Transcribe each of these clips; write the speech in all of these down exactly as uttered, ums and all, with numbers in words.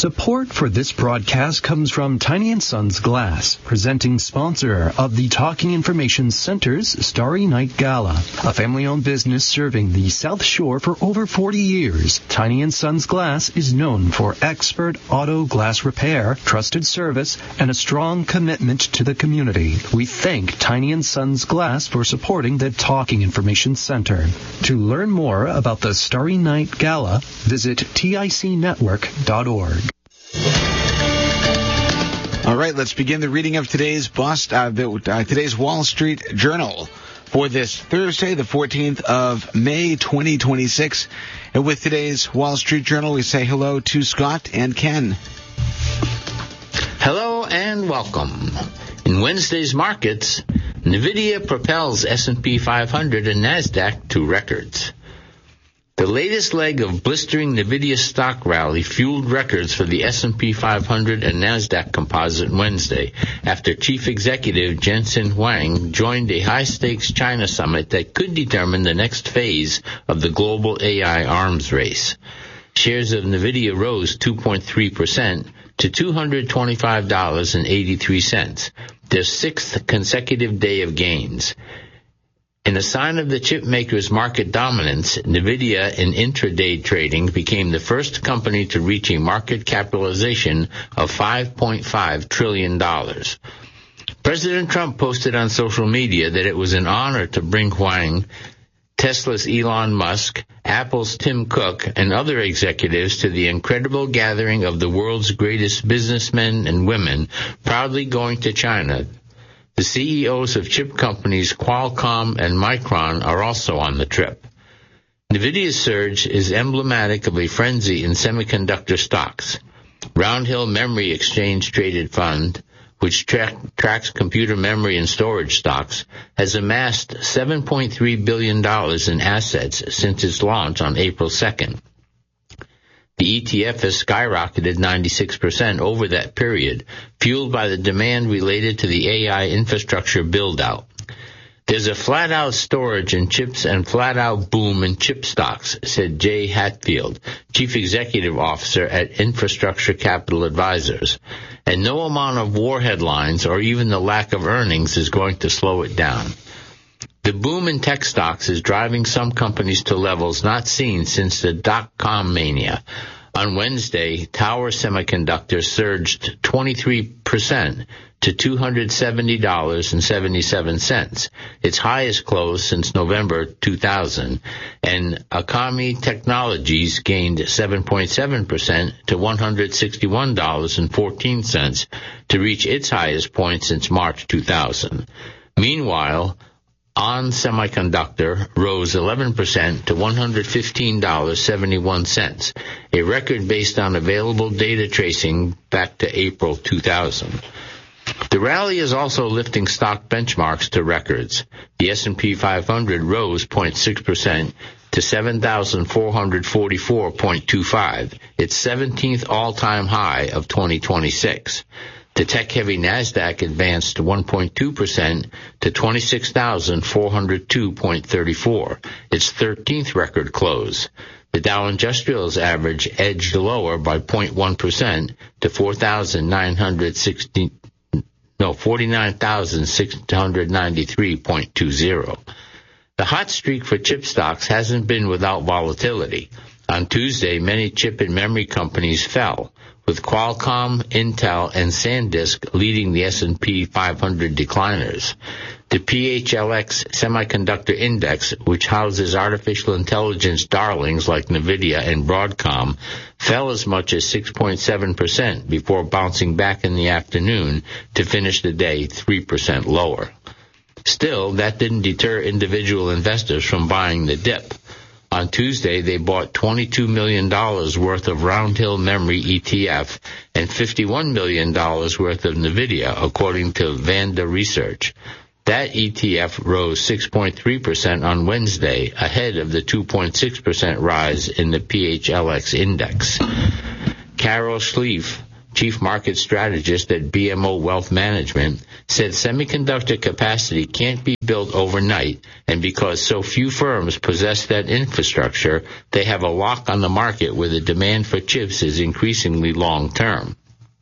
Support for this broadcast comes from Tiny and Sons Glass, presenting sponsor of the Talking Information Center's Starry Night Gala, a family-owned business serving the South Shore for over forty years. Tiny and Sons Glass is known for expert auto glass repair, trusted service, and a strong commitment to the community. We thank Tiny and Sons Glass for supporting the Talking Information Center. To learn more about the Starry Night Gala, visit tic network dot org. All right, let's begin the reading of today's Boston, uh, the, uh, today's Wall Street Journal for this Thursday, the fourteenth of May, twenty twenty-six. And with today's Wall Street Journal, we say hello to Scott and Ken. Hello and welcome. In Wednesday's markets, NVIDIA propels S and P five hundred and NASDAQ to records. The latest leg of blistering NVIDIA stock rally fueled records for the S and P five hundred and NASDAQ composite Wednesday after Chief Executive Jensen Huang joined a high-stakes China summit that could determine the next phase of the global A I arms race. Shares of NVIDIA rose two point three percent to two hundred twenty-five dollars and eighty-three cents, their sixth consecutive day of gains. In a sign of the chip maker's market dominance, NVIDIA in intraday trading became the first company to reach a market capitalization of five point five trillion dollars. President Trump posted on social media that it was an honor to bring Huang, Tesla's Elon Musk, Apple's Tim Cook, and other executives to the incredible gathering of the world's greatest businessmen and women proudly going to China. The C E Os of chip companies Qualcomm and Micron are also on the trip. NVIDIA's surge is emblematic of a frenzy in semiconductor stocks. Round Hill Memory Exchange Traded Fund, which tra- tracks computer memory and storage stocks, has amassed seven point three billion dollars in assets since its launch on April second. The E T F has skyrocketed ninety-six percent over that period, fueled by the demand related to the A I infrastructure build-out. There's a flat-out storage in chips and flat-out boom in chip stocks, said Jay Hatfield, Chief Executive Officer at Infrastructure Capital Advisors. And no amount of war headlines or even the lack of earnings is going to slow it down. The boom in tech stocks is driving some companies to levels not seen since the dot-com mania. On Wednesday, Tower Semiconductor surged twenty-three percent to two hundred seventy dollars and seventy-seven cents, its highest close since November two thousand, and Akami Technologies gained seven point seven percent to one hundred sixty-one dollars and fourteen cents to reach its highest point since March two thousand. Meanwhile, On Semiconductor rose eleven percent to one hundred fifteen dollars and seventy-one cents, a record based on available data tracing back to April two thousand. The rally is also lifting stock benchmarks to records. The S and P five hundred rose zero point six percent to seven thousand four hundred forty-four point two five, its seventeenth all-time high of twenty twenty-six. The tech-heavy NASDAQ advanced one point two percent to twenty-six thousand four hundred two point three four, its thirteenth record close. The Dow Industrials average edged lower by zero point one percent to four thousand nine hundred sixty, no, forty-nine thousand six hundred ninety-three point two zero. The hot streak for chip stocks hasn't been without volatility. On Tuesday, many chip and memory companies fell, with Qualcomm, Intel, and SanDisk leading the S and P five hundred decliners. The P H L X Semiconductor Index, which houses artificial intelligence darlings like NVIDIA and Broadcom, fell as much as six point seven percent before bouncing back in the afternoon to finish the day three percent lower. Still, that didn't deter individual investors from buying the dip. On Tuesday, they bought twenty-two million dollars worth of Round Hill Memory E T F and fifty-one million dollars worth of NVIDIA, according to Vanda Research. That E T F rose six point three percent on Wednesday, ahead of the two point six percent rise in the P H L X index. Carol Schlief, chief market strategist at B M O Wealth Management, said semiconductor capacity can't be built overnight, and because so few firms possess that infrastructure, they have a lock on the market where the demand for chips is increasingly long-term.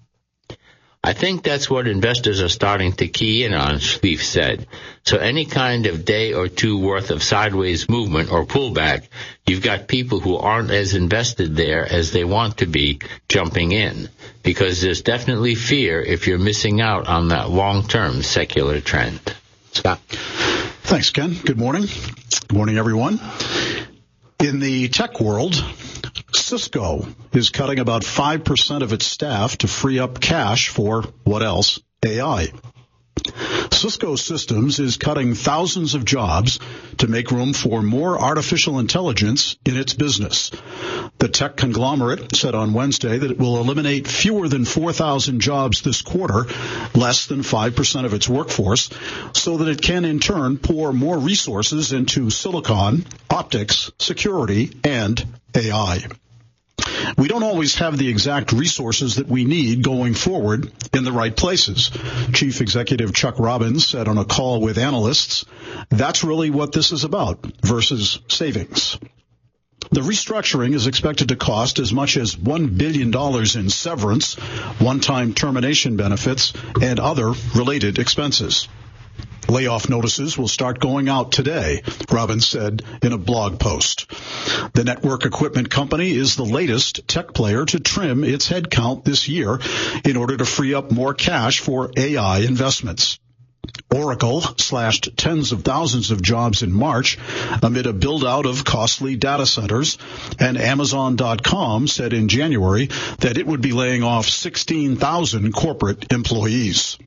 I think that's what investors are starting to key in on, Schlief said. So any kind of day or two worth of sideways movement or pullback, you've got people who aren't as invested there as they want to be jumping in, because there's definitely fear if you're missing out on that long-term secular trend. Scott? Thanks, Ken. Good morning. Good morning, everyone. In the tech world, Cisco is cutting about five percent of its staff to free up cash for, what else, A I. Cisco Systems is cutting thousands of jobs to make room for more artificial intelligence in its business. The tech conglomerate said on Wednesday that it will eliminate fewer than four thousand jobs this quarter, less than five percent of its workforce, so that it can in turn pour more resources into silicon, optics, security, and A I. We don't always have the exact resources that we need going forward in the right places. Chief Executive Chuck Robbins said on a call with analysts, that's really what this is about versus savings. The restructuring is expected to cost as much as one billion dollars in severance, one-time termination benefits, and other related expenses. Layoff notices will start going out today, Robbins said in a blog post. The network equipment company is the latest tech player to trim its headcount this year in order to free up more cash for A I investments. Oracle slashed tens of thousands of jobs in March amid a build-out of costly data centers, and Amazon dot com said in January that it would be laying off sixteen thousand corporate employees.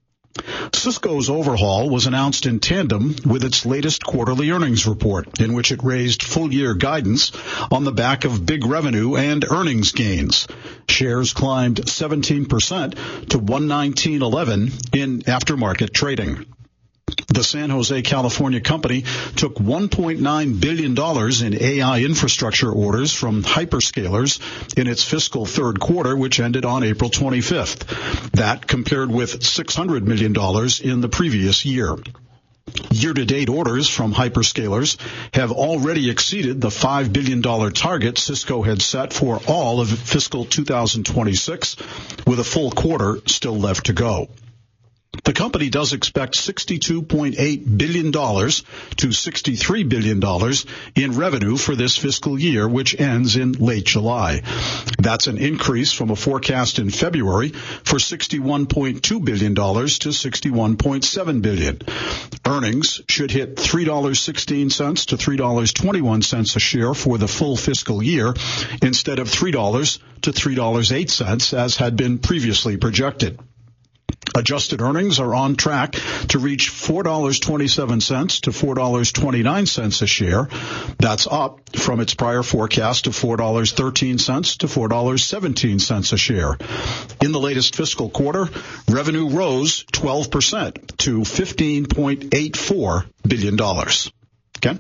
Cisco's overhaul was announced in tandem with its latest quarterly earnings report, in which it raised full-year guidance on the back of big revenue and earnings gains. Shares climbed seventeen percent to one nineteen eleven in aftermarket trading. The San Jose, California company took one point nine billion dollars in A I infrastructure orders from hyperscalers in its fiscal third quarter, which ended on April twenty-fifth. That compared with six hundred million dollars in the previous year. Year-to-date orders from hyperscalers have already exceeded the five billion dollars target Cisco had set for all of fiscal two thousand twenty-six, with a full quarter still left to go. The company does expect sixty-two point eight billion dollars to sixty-three billion dollars in revenue for this fiscal year, which ends in late July. That's an increase from a forecast in February for sixty-one point two billion dollars to sixty-one point seven billion dollars. Earnings should hit three dollars and sixteen cents to three dollars and twenty-one cents a share for the full fiscal year, instead of three dollars to three dollars and eight cents as had been previously projected. Adjusted earnings are on track to reach four dollars and twenty-seven cents to four dollars and twenty-nine cents a share. That's up from its prior forecast of four dollars and thirteen cents to four dollars and seventeen cents a share. In the latest fiscal quarter, revenue rose twelve percent to fifteen point eight four billion dollars. Ken?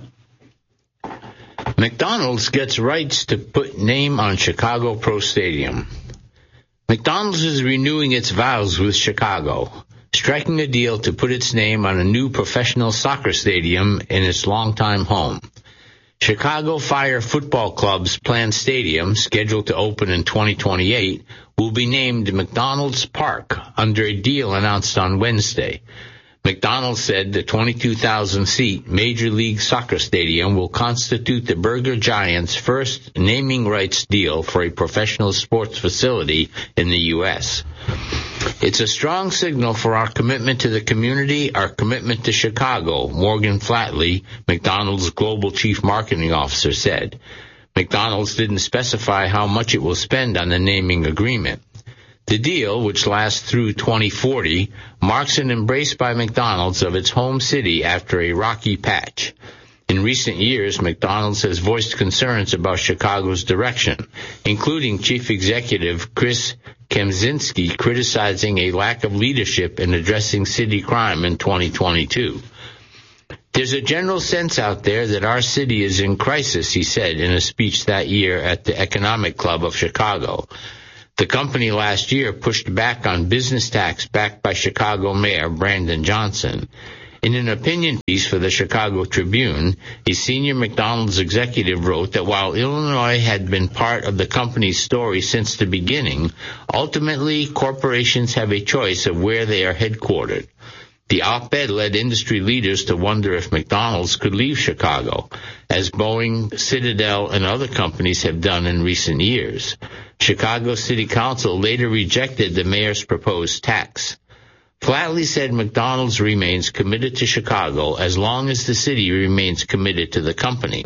McDonald's gets rights to put name on Chicago Pro Stadium. McDonald's is renewing its vows with Chicago, striking a deal to put its name on a new professional soccer stadium in its longtime home. Chicago Fire Football Club's planned stadium, scheduled to open in twenty twenty-eight, will be named McDonald's Park under a deal announced on Wednesday. McDonald's said the twenty-two thousand seat Major League Soccer stadium will constitute the Burger Giants' first naming rights deal for a professional sports facility in the U S It's a strong signal for our commitment to the community, our commitment to Chicago, Morgan Flatley, McDonald's global chief marketing officer, said. McDonald's didn't specify how much it will spend on the naming agreement. The deal, which lasts through twenty forty, marks an embrace by McDonald's of its home city after a rocky patch. In recent years, McDonald's has voiced concerns about Chicago's direction, including Chief Executive Chris Kempczynski criticizing a lack of leadership in addressing city crime in twenty twenty-two. There's a general sense out there that our city is in crisis, he said in a speech that year at the Economic Club of Chicago. The company last year pushed back on business tax backed by Chicago Mayor Brandon Johnson. In an opinion piece for the Chicago Tribune, a senior McDonald's executive wrote that while Illinois had been part of the company's story since the beginning, ultimately corporations have a choice of where they are headquartered. The op-ed led industry leaders to wonder if McDonald's could leave Chicago, as Boeing, Citadel, and other companies have done in recent years. Chicago City Council later rejected the mayor's proposed tax. Flatley said McDonald's remains committed to Chicago as long as the city remains committed to the company.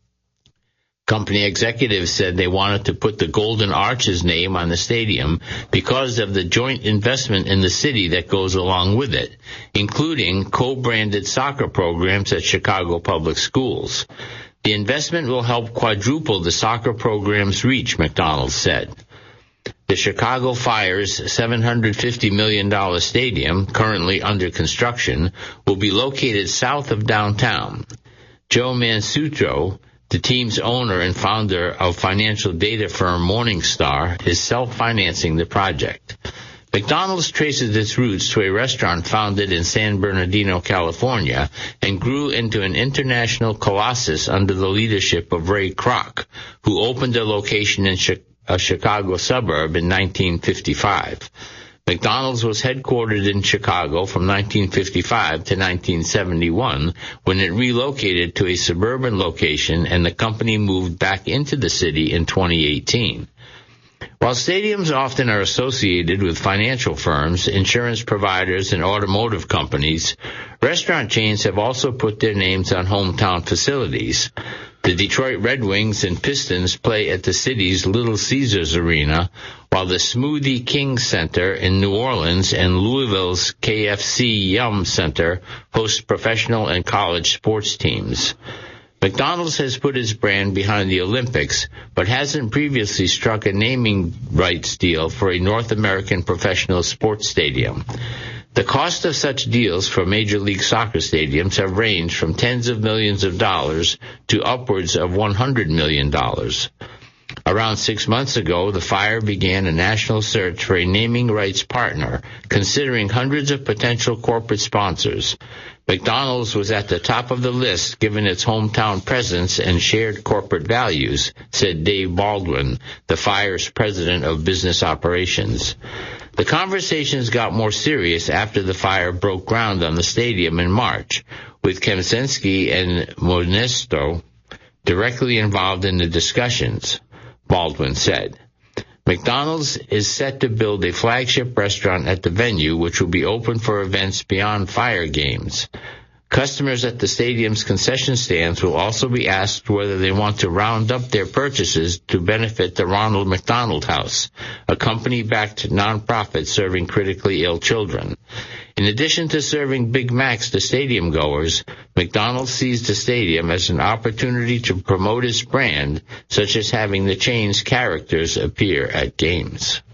Company executives said they wanted to put the Golden Arches name on the stadium because of the joint investment in the city that goes along with it, including co-branded soccer programs at Chicago Public Schools. The investment will help quadruple the soccer program's reach, McDonald's said. The Chicago Fire's seven hundred fifty million dollars stadium, currently under construction, will be located south of downtown. Joe Mansueto, the team's owner and founder of financial data firm Morningstar, is self-financing the project. McDonald's traces its roots to a restaurant founded in San Bernardino, California, and grew into an international colossus under the leadership of Ray Kroc, who opened a location in Chi- a Chicago suburb in nineteen fifty-five. McDonald's was headquartered in Chicago from nineteen fifty-five to nineteen seventy-one, when it relocated to a suburban location and the company moved back into the city in twenty eighteen. While stadiums often are associated with financial firms, insurance providers, and automotive companies, restaurant chains have also put their names on hometown facilities. The Detroit Red Wings and Pistons play at the city's Little Caesars Arena, while the Smoothie King Center in New Orleans and Louisville's K F C Yum Center host professional and college sports teams. McDonald's has put its brand behind the Olympics, but hasn't previously struck a naming rights deal for a North American professional sports stadium. The cost of such deals for Major League Soccer stadiums have ranged from tens of millions of dollars to upwards of one hundred million dollars. Around six months ago, the Fire began a national search for a naming rights partner, considering hundreds of potential corporate sponsors. McDonald's was at the top of the list given its hometown presence and shared corporate values, said Dave Baldwin, the Fire's president of business operations. The conversations got more serious after the Fire broke ground on the stadium in March, with Kemsensky and Modesto directly involved in the discussions, Baldwin said. McDonald's is set to build a flagship restaurant at the venue, which will be open for events beyond Fire games. Customers at the stadium's concession stands will also be asked whether they want to round up their purchases to benefit the Ronald McDonald House, a company-backed nonprofit serving critically ill children. In addition to serving Big Macs to stadium goers, McDonald's sees the stadium as an opportunity to promote its brand, such as having the chain's characters appear at games.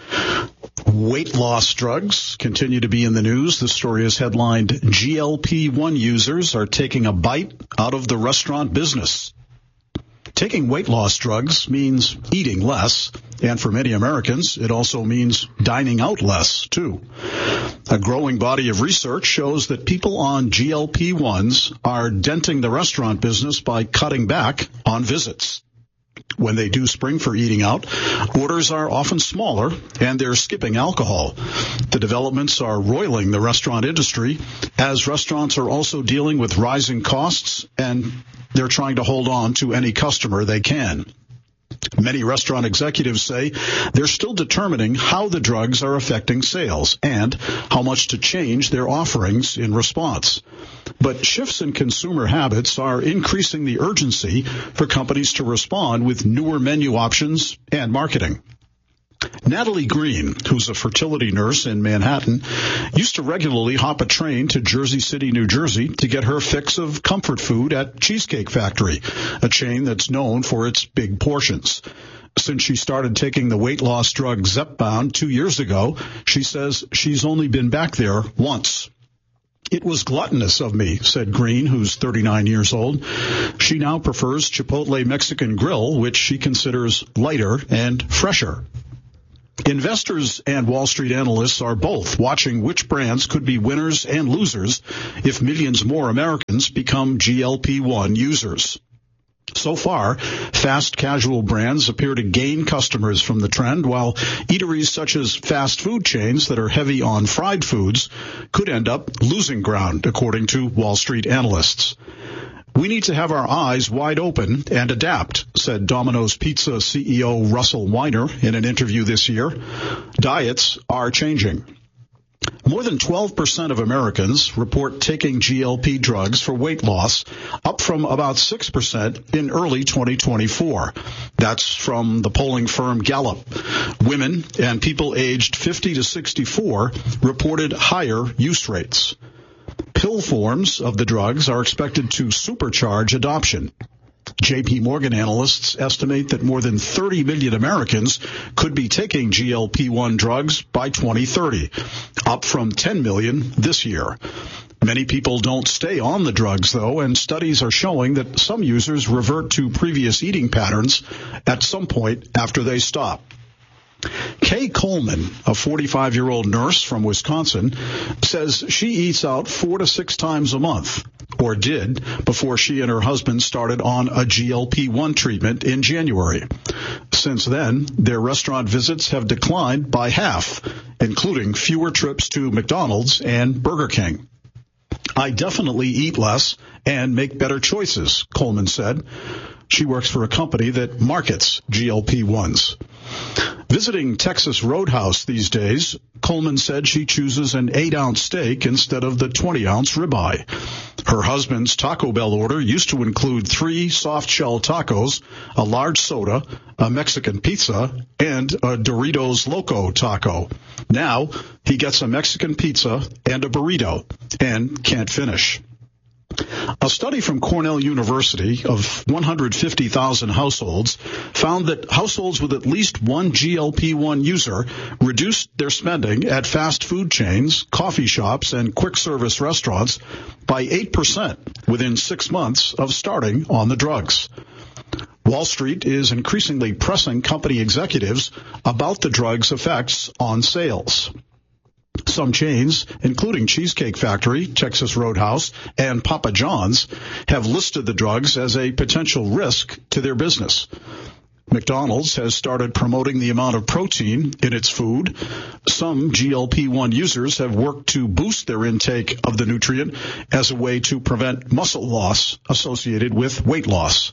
Weight loss drugs continue to be in the news. The story is headlined, G L P one users are taking a bite out of the restaurant business. Taking weight loss drugs means eating less, and for many Americans, it also means dining out less, too. A growing body of research shows that people on G L P ones are denting the restaurant business by cutting back on visits. When they do spring for eating out, orders are often smaller, and they're skipping alcohol. The developments are roiling the restaurant industry, as restaurants are also dealing with rising costs, and they're trying to hold on to any customer they can. Many restaurant executives say they're still determining how the drugs are affecting sales and how much to change their offerings in response. But shifts in consumer habits are increasing the urgency for companies to respond with newer menu options and marketing. Natalie Green, who's a fertility nurse in Manhattan, used to regularly hop a train to Jersey City, New Jersey to get her fix of comfort food at Cheesecake Factory, a chain that's known for its big portions. Since she started taking the weight loss drug Zepbound two years ago, she says she's only been back there once. It was gluttonous of me, said Green, who's thirty-nine years old. She now prefers Chipotle Mexican Grill, which she considers lighter and fresher. Investors and Wall Street analysts are both watching which brands could be winners and losers if millions more Americans become G L P one users. So far, fast casual brands appear to gain customers from the trend, while eateries such as fast food chains that are heavy on fried foods could end up losing ground, according to Wall Street analysts. We need to have our eyes wide open and adapt, said Domino's Pizza C E O Russell Weiner in an interview this year. Diets are changing. More than twelve percent of Americans report taking G L P drugs for weight loss, up from about six percent in early twenty twenty-four. That's from the polling firm Gallup. Women and people aged fifty to sixty-four reported higher use rates. Pill forms of the drugs are expected to supercharge adoption. J P Morgan analysts estimate that more than thirty million Americans could be taking G L P one drugs by twenty thirty, up from ten million this year. Many people don't stay on the drugs, though, and studies are showing that some users revert to previous eating patterns at some point after they stop. Kay Coleman, a forty-five-year-old nurse from Wisconsin, says she eats out four to six times a month, or did, before she and her husband started on a G L P one treatment in January. Since then, their restaurant visits have declined by half, including fewer trips to McDonald's and Burger King. I definitely eat less and make better choices, Coleman said. She works for a company that markets G L P ones. Visiting Texas Roadhouse these days, Coleman said she chooses an eight-ounce steak instead of the twenty-ounce ribeye. Her husband's Taco Bell order used to include three soft-shell tacos, a large soda, a Mexican pizza, and a Doritos Loco taco. Now, he gets a Mexican pizza and a burrito, and can't finish. A study from Cornell University of one hundred fifty thousand households found that households with at least one G L P one user reduced their spending at fast food chains, coffee shops, and quick-service restaurants by eight percent within six months of starting on the drugs. Wall Street is increasingly pressing company executives about the drug's effects on sales. Some chains, including Cheesecake Factory, Texas Roadhouse, and Papa John's, have listed the drugs as a potential risk to their business. McDonald's has started promoting the amount of protein in its food. Some G L P one users have worked to boost their intake of the nutrient as a way to prevent muscle loss associated with weight loss.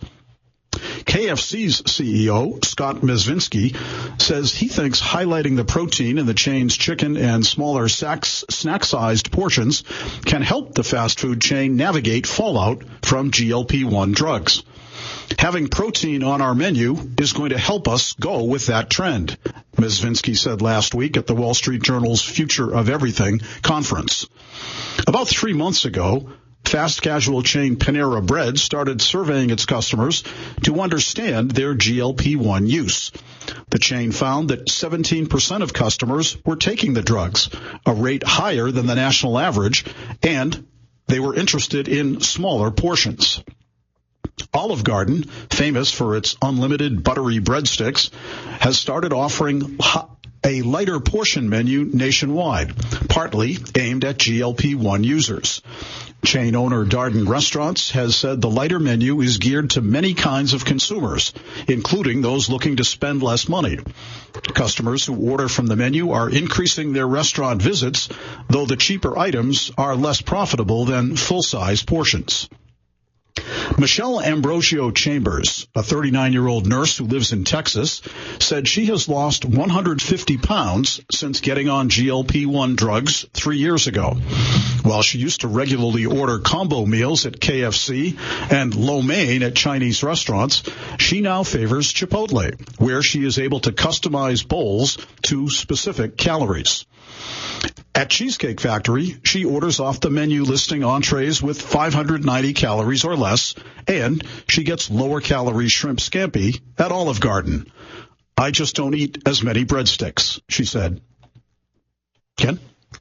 K F C's C E O, Scott Mezvinsky, says he thinks highlighting the protein in the chain's chicken and smaller snack-sized portions can help the fast food chain navigate fallout from G L P one drugs. Having protein on our menu is going to help us go with that trend, Mezvinsky said last week at the Wall Street Journal's Future of Everything conference. About three months ago, fast casual chain Panera Bread started surveying its customers to understand their G L P one use. The chain found that seventeen percent of customers were taking the drugs, a rate higher than the national average, and they were interested in smaller portions. Olive Garden, famous for its unlimited buttery breadsticks, has started offering a lighter portion menu nationwide, partly aimed at G L P one users. Chain owner Darden Restaurants has said the lighter menu is geared to many kinds of consumers, including those looking to spend less money. Customers who order from the menu are increasing their restaurant visits, though the cheaper items are less profitable than full-size portions. Michelle Ambrosio Chambers, a thirty-nine-year-old nurse who lives in Texas, said she has lost one hundred fifty pounds since getting on G L P one drugs three years ago. While she used to regularly order combo meals at K F C and lo mein at Chinese restaurants, she now favors Chipotle, where she is able to customize bowls to specific calories. At Cheesecake Factory, she orders off the menu listing entrees with five hundred ninety calories or less, and she gets lower-calorie shrimp scampi at Olive Garden. I just don't eat as many breadsticks, she said. Ken?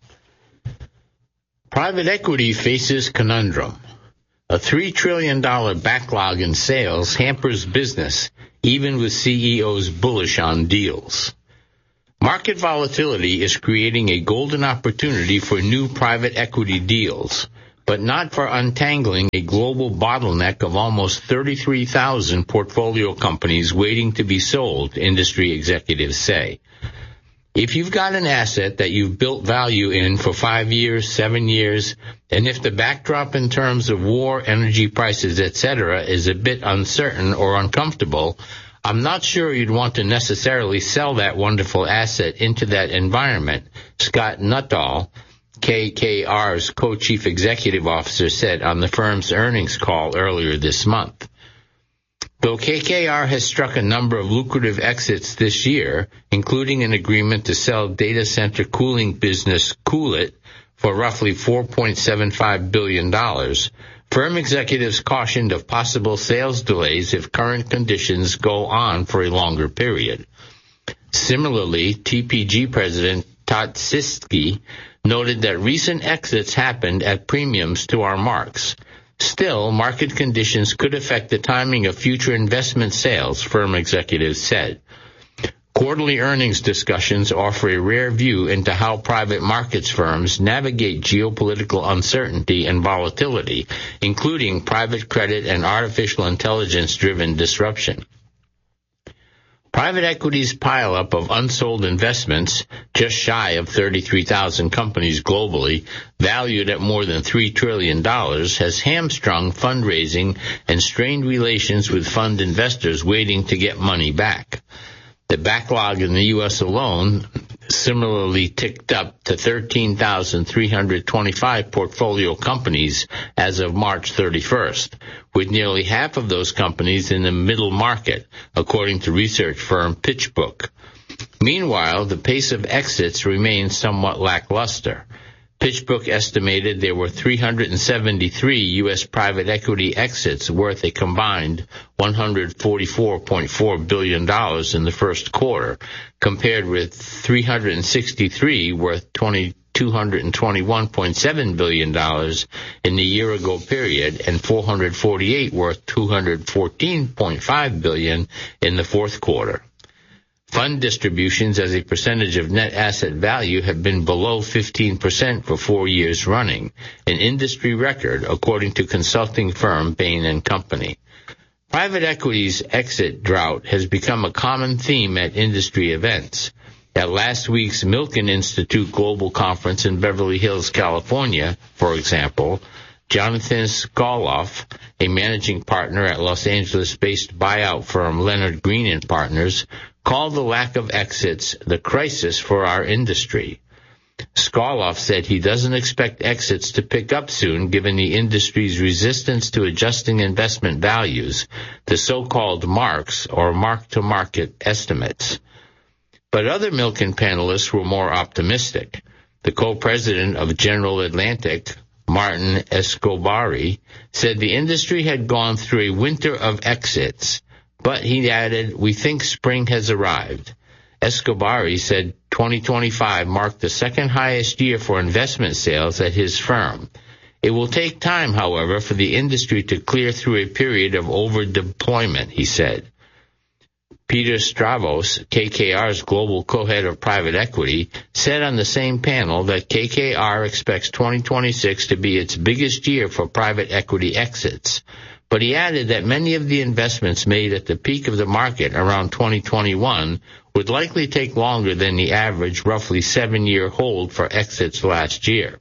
Private equity faces conundrum. A three trillion dollars backlog in sales hampers business, even with C E Os bullish on deals. Market volatility is creating a golden opportunity for new private equity deals, but not for untangling a global bottleneck of almost thirty-three thousand portfolio companies waiting to be sold, industry executives say. If you've got an asset that you've built value in for five years, seven years, and if the backdrop in terms of war, energy prices, et cetera is a bit uncertain or uncomfortable, I'm not sure you'd want to necessarily sell that wonderful asset into that environment, Scott Nuttall, K K R's co-chief executive officer, said on the firm's earnings call earlier this month. Though K K R has struck a number of lucrative exits this year, including an agreement to sell data center cooling business Coolit for roughly four point seven five billion dollars, firm executives cautioned of possible sales delays if current conditions go on for a longer period. Similarly, T P G president Todd Siskey noted that recent exits happened at premiums to our marks. Still, market conditions could affect the timing of future investment sales, firm executives said. Quarterly earnings discussions offer a rare view into how private markets firms navigate geopolitical uncertainty and volatility, including private credit and artificial intelligence-driven disruption. Private equity's pileup of unsold investments, just shy of thirty-three thousand companies globally, valued at more than three trillion dollars, has hamstrung fundraising and strained relations with fund investors waiting to get money back. The backlog in the U S alone similarly ticked up to thirteen thousand three hundred twenty-five portfolio companies as of March thirty-first, with nearly half of those companies in the middle market, according to research firm PitchBook. Meanwhile, the pace of exits remains somewhat lackluster. PitchBook estimated there were three hundred seventy-three U S private equity exits worth a combined one hundred forty-four point four billion dollars in the first quarter, compared with three hundred sixty-three worth two hundred twenty-one point seven billion dollars in the year-ago period and four hundred forty-eight worth two hundred fourteen point five billion dollars in the fourth quarter. Fund distributions as a percentage of net asset value have been below fifteen percent for four years running, an industry record, according to consulting firm Bain and Company. Private equity's exit drought has become a common theme at industry events. At last week's Milken Institute Global Conference in Beverly Hills, California, for example, Jonathan Skoloff, a managing partner at Los Angeles-based buyout firm Leonard Green and Partners, called the lack of exits the crisis for our industry. Skoloff said he doesn't expect exits to pick up soon given the industry's resistance to adjusting investment values, the so-called marks or mark-to-market estimates. But other Milken panelists were more optimistic. The co-president of General Atlantic, Martin Escobari, said the industry had gone through a winter of exits, but he added, "We think spring has arrived." Escobari said twenty twenty-five marked the second highest year for investment sales at his firm. It will take time, however, for the industry to clear through a period of over-deployment, he said. Peter Stravos, K K R's global co-head of private equity, said on the same panel that K K R expects twenty twenty-six to be its biggest year for private equity exits. But he added that many of the investments made at the peak of the market around twenty twenty-one would likely take longer than the average roughly seven-year hold for exits last year.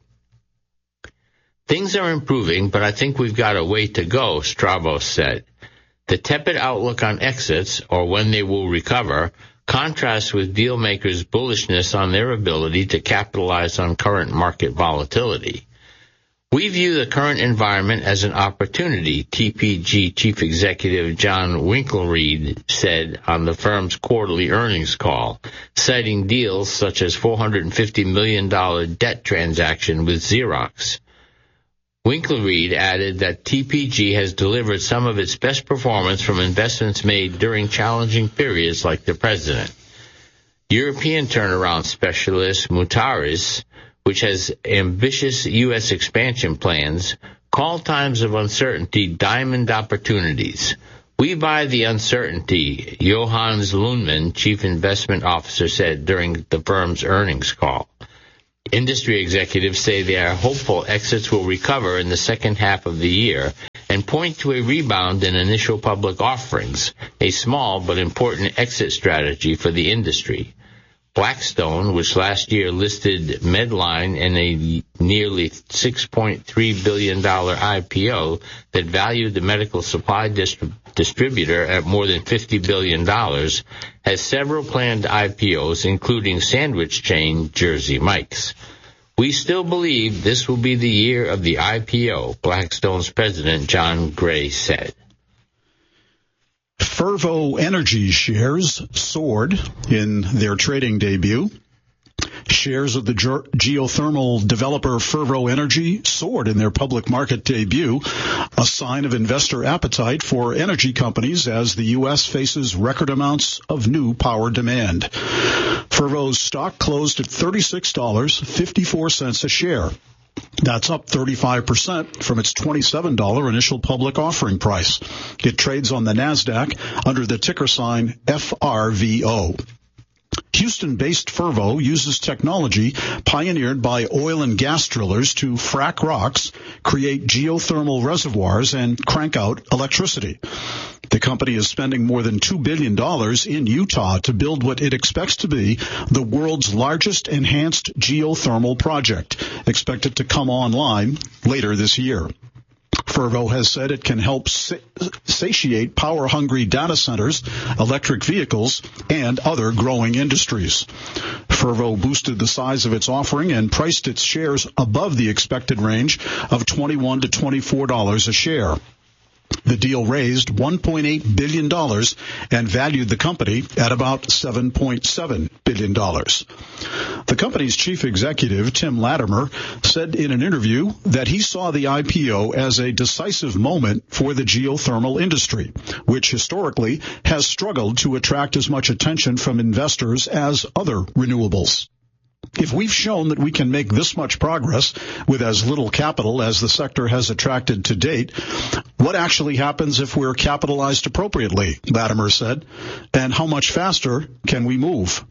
Things are improving, but I think we've got a way to go, Stravos said. The tepid outlook on exits, or when they will recover, contrasts with deal makers' bullishness on their ability to capitalize on current market volatility. We view the current environment as an opportunity, T P G Chief Executive John Winkelried said on the firm's quarterly earnings call, citing deals such as four hundred fifty million dollars debt transaction with Xerox. Winkelried added that T P G has delivered some of its best performance from investments made during challenging periods like the present. European turnaround specialist Mutares, which has ambitious U S expansion plans, call times of uncertainty diamond opportunities. We buy the uncertainty, Johannes Lundman, chief investment officer, said during the firm's earnings call. Industry executives say they are hopeful exits will recover in the second half of the year and point to a rebound in initial public offerings, a small but important exit strategy for the industry. Blackstone, which last year listed Medline in a nearly six point three billion dollars I P O that valued the medical supply distri- distributor at more than fifty billion dollars, has several planned I P Os, including sandwich chain Jersey Mike's. We still believe this will be the year of the I P O, Blackstone's president John Gray said. Fervo Energy shares soared in their trading debut. Shares of the ge- geothermal developer Fervo Energy soared in their public market debut, a sign of investor appetite for energy companies as the U S faces record amounts of new power demand. Fervo's stock closed at thirty-six dollars and fifty-four cents a share. That's up thirty-five percent from its twenty-seven dollars initial public offering price. It trades on the NASDAQ under the ticker sign F R V O. Houston-based Fervo uses technology pioneered by oil and gas drillers to frack rocks, create geothermal reservoirs, and crank out electricity. The company is spending more than two billion dollars in Utah to build what it expects to be the world's largest enhanced geothermal project, expected to come online later this year. Fervo has said it can help satiate power-hungry data centers, electric vehicles, and other growing industries. Fervo boosted the size of its offering and priced its shares above the expected range of twenty-one to twenty-four dollars a share. The deal raised one point eight billion dollars and valued the company at about seven point seven billion dollars. The company's chief executive, Tim Latimer, said in an interview that he saw the I P O as a decisive moment for the geothermal industry, which historically has struggled to attract as much attention from investors as other renewables. If we've shown that we can make this much progress with as little capital as the sector has attracted to date, what actually happens if we're capitalized appropriately, Latimer said, and how much faster can we move?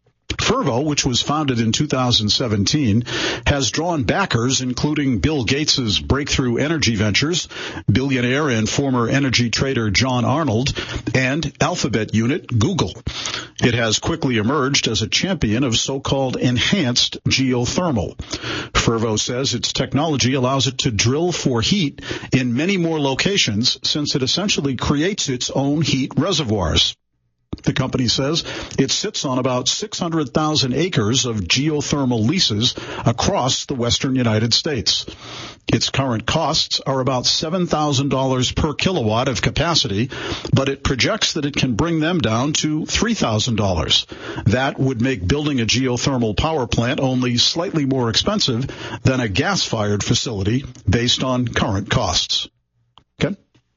Fervo, which was founded in two thousand seventeen, has drawn backers including Bill Gates' Breakthrough Energy Ventures, billionaire and former energy trader John Arnold, and Alphabet unit Google. It has quickly emerged as a champion of so-called enhanced geothermal. Fervo says its technology allows it to drill for heat in many more locations since it essentially creates its own heat reservoirs. The company says it sits on about six hundred thousand acres of geothermal leases across the western United States. Its current costs are about seven thousand dollars per kilowatt of capacity, but it projects that it can bring them down to three thousand dollars. That would make building a geothermal power plant only slightly more expensive than a gas-fired facility based on current costs. Ken?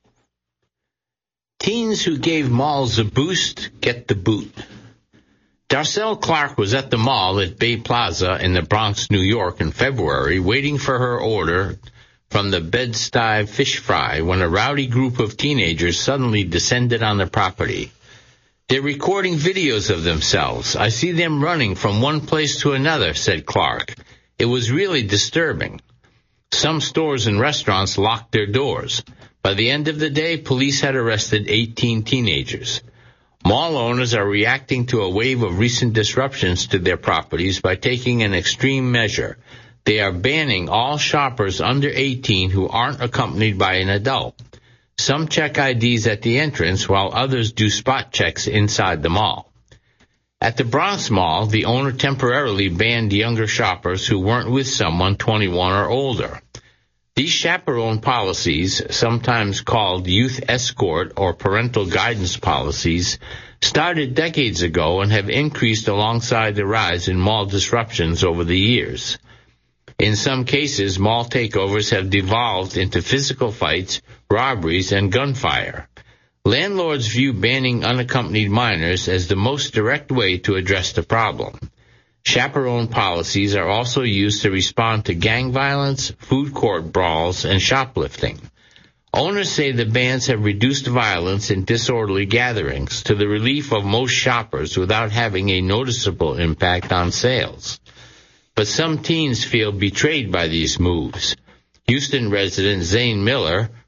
Teens who gave malls a boost get the boot. Darcel Clark was at the mall at Bay Plaza in the Bronx, New York in February, waiting for her order from the Bed-Stuy fish fry when a rowdy group of teenagers suddenly descended on the property. They're recording videos of themselves. I see them running from one place to another, said Clark. It was really disturbing. Some stores and restaurants locked their doors. By the end of the day, police had arrested eighteen teenagers. Mall owners are reacting to a wave of recent disruptions to their properties by taking an extreme measure. They are banning all shoppers under eighteen who aren't accompanied by an adult. Some check I Ds at the entrance, while others do spot checks inside the mall. At the Bronx Mall, the owner temporarily banned younger shoppers who weren't with someone twenty-one or older. These chaperone policies, sometimes called youth escort or parental guidance policies, started decades ago and have increased alongside the rise in mall disruptions over the years. In some cases, mall takeovers have devolved into physical fights, robberies, and gunfire. Landlords view banning unaccompanied minors as the most direct way to address the problem. Chaperone policies are also used to respond to gang violence, food court brawls, and shoplifting. Owners say the bans have reduced violence and disorderly gatherings to the relief of most shoppers without having a noticeable impact on sales. But some teens feel betrayed by these moves. Houston resident Zane Miller